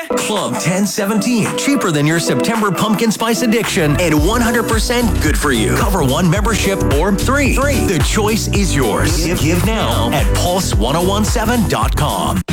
Club 1017. Cheaper than your September pumpkin spice addiction and 100% good for you. Cover one membership or three. The choice is yours. Give now at pulse1017.com.